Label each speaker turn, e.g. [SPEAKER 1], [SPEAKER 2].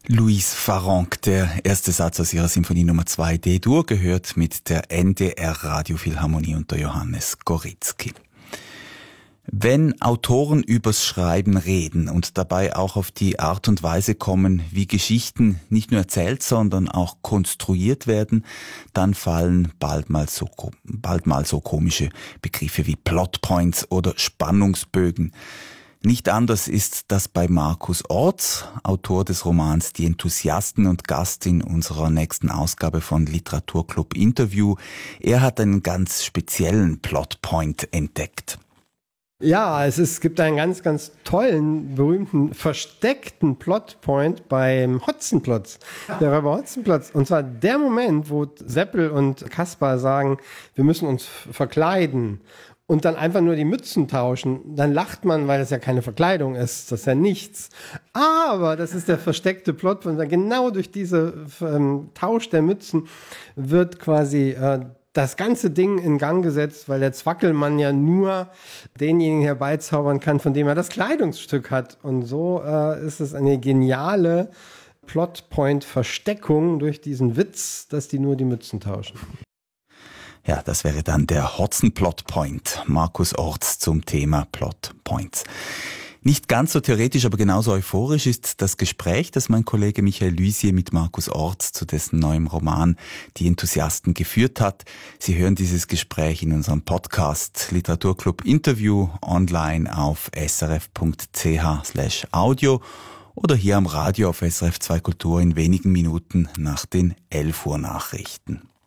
[SPEAKER 1] Louise Farrenc, der erste Satz aus ihrer Symphonie Nummer 2 D-Dur, gehört mit der NDR Radiophilharmonie unter Johannes Goritzky. Wenn Autoren übers Schreiben reden und dabei auch auf die Art und Weise kommen, wie Geschichten nicht nur erzählt, sondern auch konstruiert werden, dann fallen bald mal so komische Begriffe wie Plotpoints oder Spannungsbögen. Nicht anders ist das bei Markus Orts, Autor des Romans Die Enthusiasten und Gast in unserer nächsten Ausgabe von Literaturclub Interview. Er hat einen ganz speziellen Plotpoint entdeckt.
[SPEAKER 2] Ja, es gibt einen ganz, ganz tollen, berühmten, versteckten Plotpoint beim Hotzenplotz, der Räuber Hotzenplotz. Und zwar der Moment, wo Seppel und Kaspar sagen, wir müssen uns verkleiden und dann einfach nur die Mützen tauschen. Dann lacht man, weil das ja keine Verkleidung ist, das ist ja nichts. Aber das ist der versteckte Plotpoint. Genau durch diese Tausch der Mützen wird quasi das ganze Ding in Gang gesetzt, weil der Zwackelmann ja nur denjenigen herbeizaubern kann, von dem er das Kleidungsstück hat. Und so ist es eine geniale Plotpoint-Versteckung durch diesen Witz, dass die nur die Mützen tauschen.
[SPEAKER 1] Ja, das wäre dann der Hotzenplotpoint. Markus Orts zum Thema Plotpoints. Nicht ganz so theoretisch, aber genauso euphorisch ist das Gespräch, das mein Kollege Michael Lysier mit Markus Orts zu dessen neuem Roman Die Enthusiasten geführt hat. Sie hören dieses Gespräch in unserem Podcast Literaturclub Interview online auf srf.ch/audio oder hier am Radio auf SRF 2 Kultur in wenigen Minuten nach den 11 Uhr Nachrichten.